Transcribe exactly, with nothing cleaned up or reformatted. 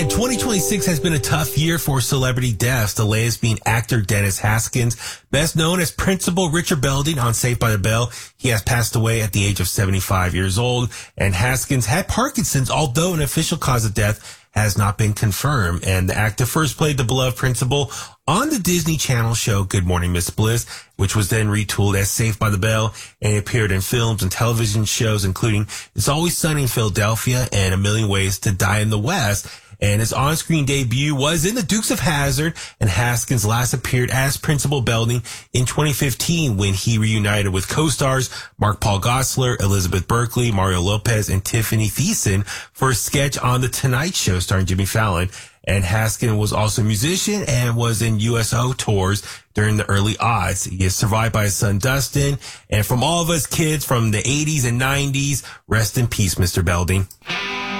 Man, twenty twenty-six has been a tough year for celebrity deaths, the latest being actor Dennis Haskins, best known as Principal Richard Belding on Saved by the Bell. He has passed away at the age of seventy-five years old, and Haskins had Parkinson's, although an official cause of death has not been confirmed. And the actor first played the beloved principal on the Disney Channel show Good Morning Miss Bliss, which was then retooled as Saved by the Bell, and he appeared in films and television shows, including It's Always Sunny in Philadelphia and A Million Ways to Die in the West. And his on-screen debut was in The Dukes of Hazzard, and Haskins last appeared as Principal Belding in twenty fifteen when he reunited with co-stars Mark Paul Gosselaar, Elizabeth Berkley, Mario Lopez, and Tiffany Thiessen for a sketch on The Tonight Show starring Jimmy Fallon. And Haskins was also a musician and was in U S O tours during the early aughts. He is survived by his son Dustin. And from all of us kids from the eighties and nineties, rest in peace, Mister Belding.